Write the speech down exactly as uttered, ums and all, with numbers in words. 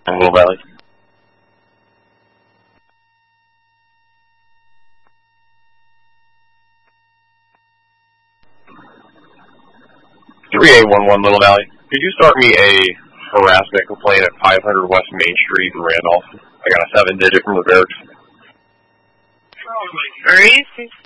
Little Valley. three eight one one Little Valley. Could you start me a harassment complaint at five hundred West Main Street in Randolph? I got a seven digit from the barracks. Where is it?